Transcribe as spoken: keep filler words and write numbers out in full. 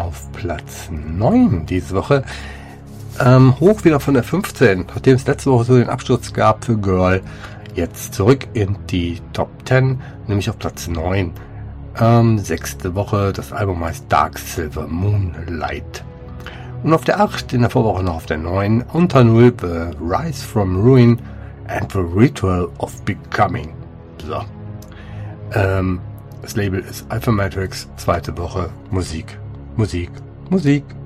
auf Platz neun diese Woche. Ähm, hoch wieder von der fünfzehn, nachdem es letzte Woche so den Absturz gab für Girl. Jetzt zurück in die Top zehn, nämlich auf Platz neun. Ähm, sechste Woche, das Album heißt Dark Silver Moonlight. Und auf der acht, in der Vorwoche noch auf der neun, unter null, The Rise from Ruin and the Ritual of Becoming. So. Ähm, das Label ist Alpha Matrix, zweite Woche, Musik, Musik, Musik.